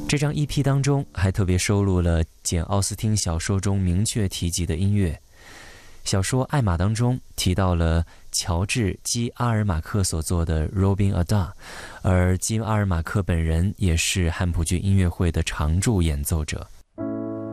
这张 EP 当中还特别收录了简·奥斯汀小说中明确提及的音乐。小说《艾玛》当中提到了乔治·基阿尔马克所做的 Robin Ada， 而基阿尔马克本人也是汉普郡音乐会的常驻演奏者。